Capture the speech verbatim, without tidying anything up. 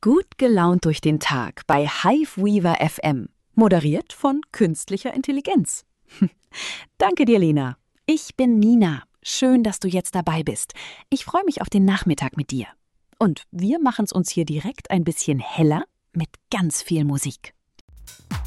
Gut gelaunt durch den Tag bei Hiveweaver F M. Moderiert von künstlicher Intelligenz. Danke dir, Lena. Ich bin Nina. Schön, dass du jetzt dabei bist. Ich freue mich auf den Nachmittag mit dir. Und wir machen es uns hier direkt ein bisschen heller mit ganz viel Musik.